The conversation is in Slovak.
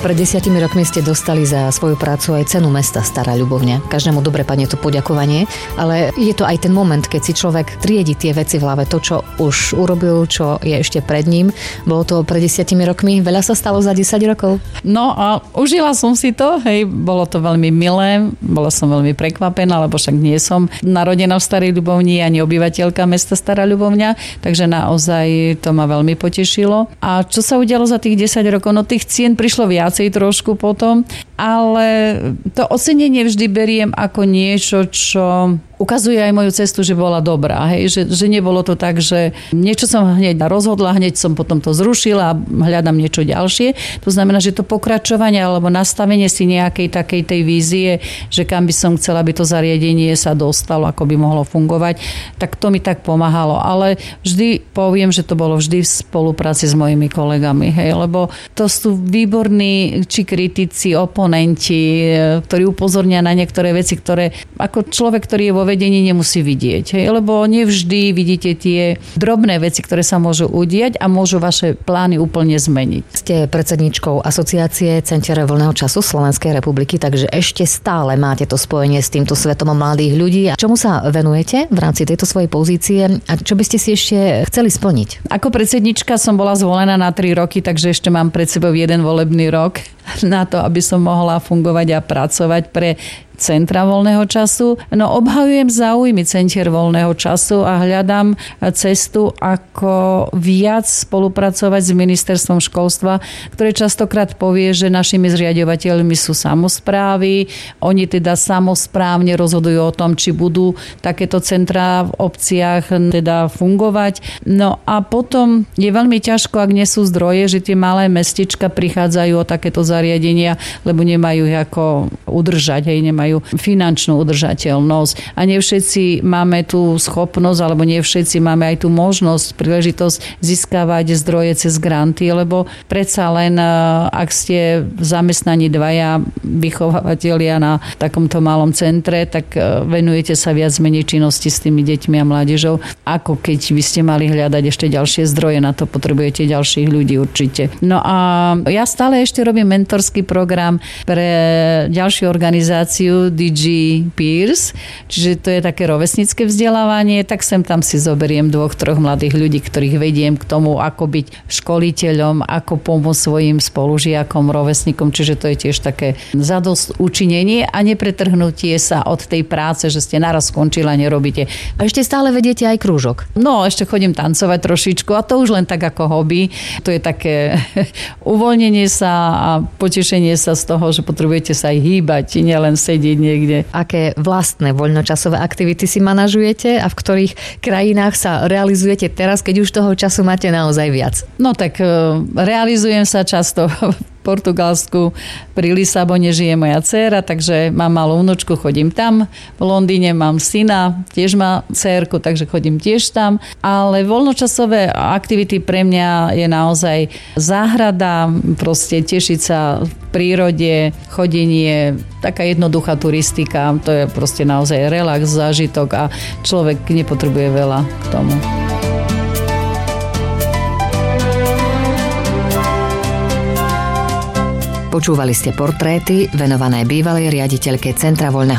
Pred 10 rokmi ste dostali za svoju prácu aj cenu mesta Stará Ľubovňa. Každému dobre padne to poďakovanie, ale je to aj ten moment, keď si človek triedi tie veci v hlave, to, čo už urobil, čo je ešte pred ním. Bolo to pred 10 rokmi. Veľa sa stalo za 10 rokov? No a užila som si to, hej, bolo to veľmi milé, bola som veľmi prekvapená, lebo však nie som narodená v Starej Ľubovni ani obyvateľka mesta Stará Ľubovňa, takže naozaj to ma veľmi potešilo. A čo sa udialo za tých 10 rokov? No tých cien prišlo viacej trošku potom, ale to ocenenie vždy beriem ako niečo, čo ukazuje aj moju cestu, že bola dobrá. Hej? Že nebolo to tak, že niečo som hneď rozhodla, hneď som potom to zrušila a hľadám niečo ďalšie. To znamená, že to pokračovanie alebo nastavenie si nejakej takej tej vízie, že kam by som chcela, aby to zariadenie sa dostalo, ako by mohlo fungovať, tak to mi tak pomáhalo. Ale vždy poviem, že to bolo vždy v spolupráci s mojimi kolegami. Hej? Lebo to sú výborní či kritici, oponenti, ktorí upozornia na niektoré veci, ktoré ako človek, ktorý je vo vedení, nemusí vidieť. Hej? Lebo nevždy vidíte tie drobné veci, ktoré sa môžu udiať a môžu vaše plány úplne zmeniť. Ste predsedničkou Asociácie Centier voľného času Slovenskej republiky, takže ešte stále máte to spojenie s týmto svetom mladých ľudí. A čomu sa venujete v rámci tejto svojej pozície a čo by ste si ešte chceli splniť? Ako predsednička som bola zvolená na 3 roky, takže ešte mám pred sebou jeden volebný rok na to, aby som mohla fungovať a pracovať pre Centra voľného času. No obhajujem záujmy centier voľného času a hľadám cestu, ako viac spolupracovať s ministerstvom školstva, ktoré častokrát povie, že našimi zriaďovateľmi sú samosprávy. Oni teda samosprávne rozhodujú o tom, či budú takéto centrá v obciach teda fungovať. No a potom je veľmi ťažko, ak nie sú zdroje, že tie malé mestička prichádzajú o takéto zariadenia, lebo nemajú ich ako udržať, hej, nemajú finančnú udržateľnosť. A nie všetci máme tú schopnosť, alebo nie všetci máme aj tú možnosť, príležitosť získavať zdroje cez granty, lebo predsa len, ak ste zamestnaní dvaja vychovávateľia na takomto malom centre, tak venujete sa viac menej činnosti s tými deťmi a mládežou, ako keď by ste mali hľadať ešte ďalšie zdroje, na to potrebujete ďalších ľudí určite. No a ja stále ešte robím mentorský program pre ďalšiu organizáciu DG Peers, čiže to je také rovesnické vzdelávanie, tak sem tam si zoberiem 2-3 mladých ľudí, ktorých vediem k tomu, ako byť školiteľom, ako pomôcť svojim spolužiakom, rovesníkom, čiže to je tiež také zadosť učinenie a nepretrhnutie sa od tej práce, že ste naraz skončili a nerobíte. A ešte stále vediete aj krúžok? No, ešte chodím tancovať trošičku a to už len tak ako hobby. To je také uvoľnenie sa a potešenie sa z toho, že potrebujete sa aj hýbať, nielen sedieť niekde. Aké vlastné voľnočasové aktivity si manažujete a v ktorých krajinách sa realizujete teraz, keď už toho času máte naozaj viac? No tak realizujem sa často v Portugalsku, pri Lisabone žije moja dcéra, takže mám malú vnúčku, chodím tam. V Londýne mám syna, tiež má dcérku, takže chodím tiež tam. Ale voľnočasové aktivity pre mňa je naozaj záhrada, proste tešiť sa v prírode, chodenie, taká jednoduchá turistika, to je proste naozaj relax, zážitok a človek nepotrebuje veľa k tomu. Počúvali ste portréty venované bývalej riaditeľke Centra voľného